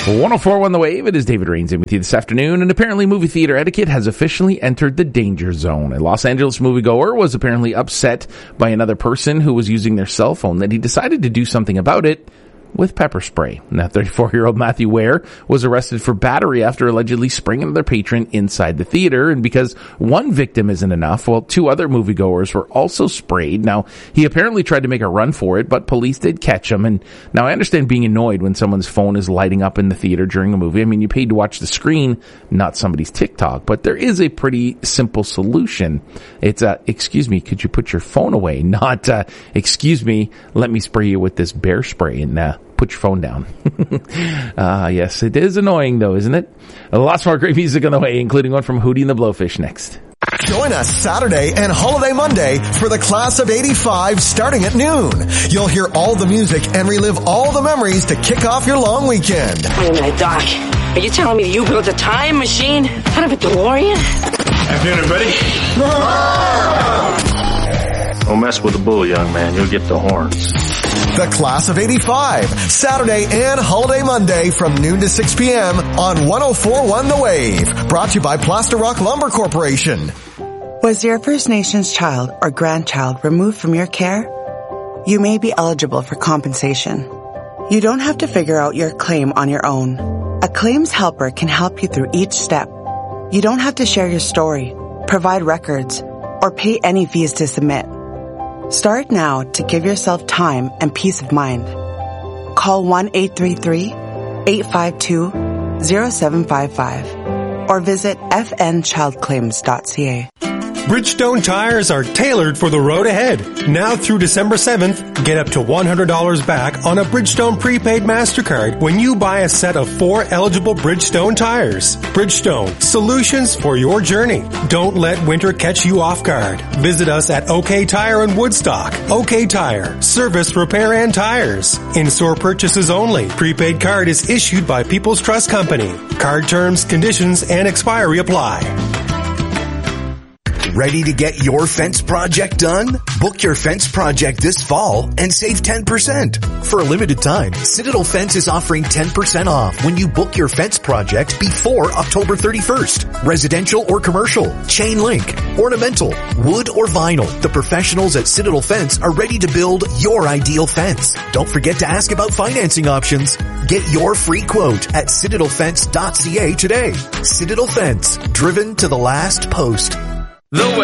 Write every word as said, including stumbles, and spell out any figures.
one oh four point one The Wave. It is David Rains in with you this afternoon, and apparently movie theater etiquette has officially entered the danger zone. A Los Angeles moviegoer was apparently upset by another person who was using their cell phone that he decided to do something about it with pepper spray. Now, thirty-four-year-old Matthew Ware was arrested for battery after allegedly spraying another patron inside the theater. And because one victim isn't enough, well, two other moviegoers were also sprayed. Now, he apparently tried to make a run for it, but police did catch him. And now I understand being annoyed when someone's phone is lighting up in the theater during a movie. I mean, you paid to watch the screen, not somebody's TikTok. But there is a pretty simple solution. It's, uh, excuse me, could you put your phone away? Not, uh, excuse me, let me spray you with this bear spray and, uh, put your phone down. Ah, uh, yes, it is annoying though, isn't it? Lots more great music on the way, including one from Hootie and the Blowfish next. Join us Saturday and Holiday Monday for the Class of eighty-five starting at noon. You'll hear all the music and relive all the memories to kick off your long weekend. Wait a minute, Doc. Are you telling me that you built a time machine out of a DeLorean? Afternoon, everybody. Don't mess with the bull, young man. You'll get the horns. The Class of eighty-five, Saturday and Holiday Monday from noon to six p.m. on one oh four point one The Wave. Brought to you by Plaster Rock Lumber Corporation. Was your First Nations child or grandchild removed from your care? You may be eligible for compensation. You don't have to figure out your claim on your own. A claims helper can help you through each step. You don't have to share your story, provide records, or pay any fees to submit. Start now to give yourself time and peace of mind. Call one eight three three, eight five two, zero seven five five or visit f n child claims dot c a. Bridgestone tires are tailored for the road ahead. Now through December seventh, get up to one hundred dollars back on a Bridgestone prepaid MasterCard when you buy a set of four eligible Bridgestone tires. Bridgestone, solutions for your journey. Don't let winter catch you off guard. Visit us at OK Tire in Woodstock. OK Tire, service, repair, and tires. In-store purchases only. Prepaid card is issued by People's Trust Company. Card terms, conditions, and expiry apply. Ready to get your fence project done? Book your fence project this fall and save ten percent. For a limited time, Citadel Fence is offering ten percent off when you book your fence project before October thirty-first. Residential or commercial, chain link, ornamental, wood or vinyl. The professionals at Citadel Fence are ready to build your ideal fence. Don't forget to ask about financing options. Get your free quote at citadel fence dot c a today. Citadel Fence, driven to the last post. The